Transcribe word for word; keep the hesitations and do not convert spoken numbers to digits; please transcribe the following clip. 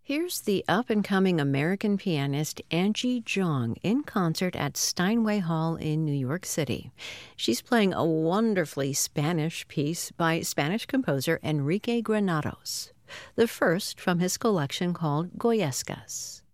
Here's the up-and-coming American pianist Angie Jong in concert at Steinway Hall in New York City. She's playing a wonderfully Spanish piece by Spanish composer Enrique Granados, the first from his collection called Goyescas.